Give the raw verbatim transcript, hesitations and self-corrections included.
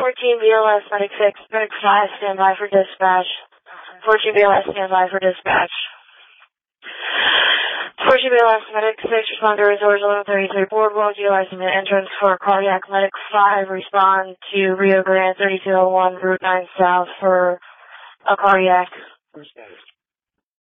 fourteen B L S, Medic six, Medic five, stand by for dispatch. fourteen B L S, stand by for dispatch. fourteen B L S, Medic six, respond to Resorts eleven thirty-three Boardwalk, utilizing the entrance for cardiac. Medic five, respond to Rio Grande thirty-two oh one, Route nine South for a cardiac.